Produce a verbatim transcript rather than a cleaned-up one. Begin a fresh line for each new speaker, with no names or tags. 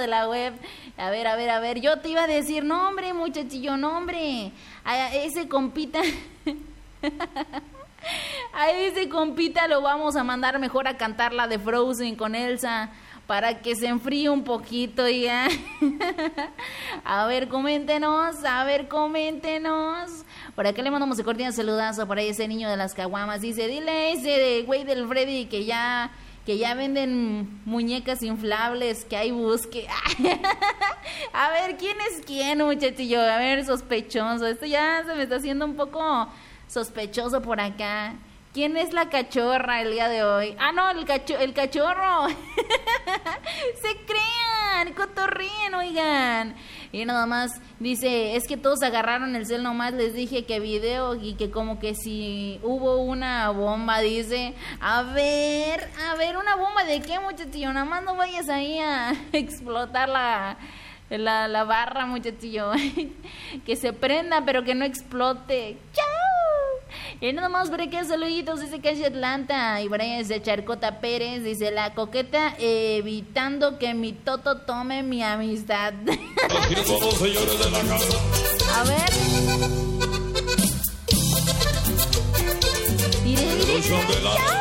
de la web. A ver, a ver, a ver, yo te iba a decir, no hombre, muchachillo, no hombre, a ese compita, a ese compita lo vamos a mandar mejor a cantar la de Frozen con Elsa, para que se enfríe un poquito ya. A ver, coméntenos, a ver, coméntenos. Por acá le mandamos un cordial saludazo por ahí ese niño de las caguamas. Dice, dile a ese güey del Freddy que ya... que ya venden muñecas inflables, que hay busque. A ver, ¿quién es quién, muchachillo? A ver, sospechoso. Esto ya se me está haciendo un poco sospechoso por acá. ¿Quién es la cachorra el día de hoy? Ah, no, el, cacho, el cachorro. Se crean, cotorríen, oigan. Y nada más dice, es que todos agarraron el cel, nomás les dije que video y que como que si hubo una bomba, dice. A ver, a ver, ¿una bomba de qué, muchachillo? Nada más no vayas ahí a explotar la... La, la barra, muchachillo. Que se prenda, pero que no explote. ¡Chao! Y nada más breques, saluditos, dice Calle Atlanta. Y Brian de Charcota Pérez dice, la coqueta evitando que mi toto tome mi amistad. A ver. Mire, mire, mire.